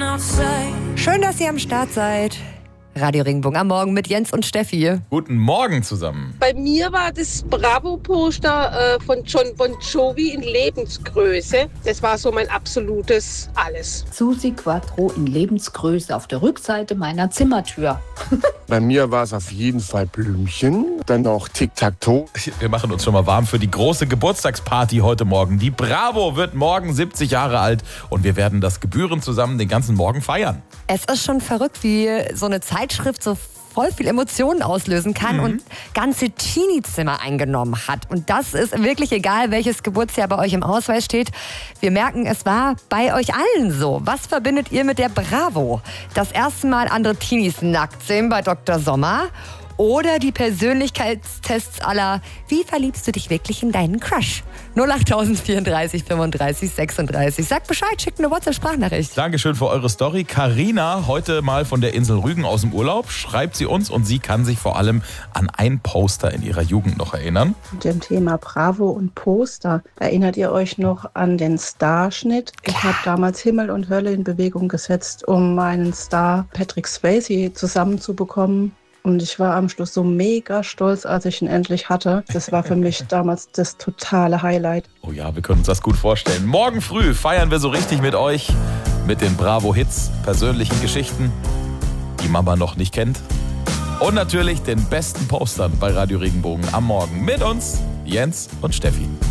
Schön, dass ihr am Start seid. Radio Regenbogen am Morgen mit Jens und Steffi. Guten Morgen zusammen. Bei mir war das Bravo-Poster von John Bon Jovi in Lebensgröße. Das war so mein absolutes Alles. Susi Quattro in Lebensgröße auf der Rückseite meiner Zimmertür. Bei mir war es auf jeden Fall Blümchen, dann auch Tic-Tac-Toe. Wir machen uns schon mal warm für die große Geburtstagsparty heute Morgen. Die Bravo wird morgen 70 Jahre alt und wir werden das gebührend zusammen den ganzen Morgen feiern. Es ist schon verrückt, wie so eine Zeitschrift so voll viel Emotionen auslösen kann und ganze Teenie-Zimmer eingenommen hat. Und das ist wirklich egal, welches Geburtsjahr bei euch im Ausweis steht. Wir merken, es war bei euch allen so. Was verbindet ihr mit der Bravo? Das erste Mal andere Teenies nackt sehen bei Dr. Sommer? Oder die Persönlichkeitstests aller wie verliebst du dich wirklich in deinen Crush? 08034 35 36. Sagt Bescheid, schickt eine WhatsApp-Sprachnachricht. Dankeschön für eure Story. Carina, heute mal von der Insel Rügen aus dem Urlaub, schreibt sie uns und sie kann sich vor allem an ein Poster in ihrer Jugend noch erinnern. Mit dem Thema Bravo und Poster. Erinnert ihr euch noch an den Starschnitt? Ich habe damals Himmel und Hölle in Bewegung gesetzt, um meinen Star Patrick Swayze zusammenzubekommen. Und ich war am Schluss so mega stolz, als ich ihn endlich hatte. Das war für mich damals das totale Highlight. Oh ja, wir können uns das gut vorstellen. Morgen früh feiern wir so richtig mit euch. Mit den Bravo-Hits, persönlichen Geschichten, die Mama noch nicht kennt. Und natürlich den besten Postern bei Radio Regenbogen am Morgen. Mit uns, Jens und Steffi.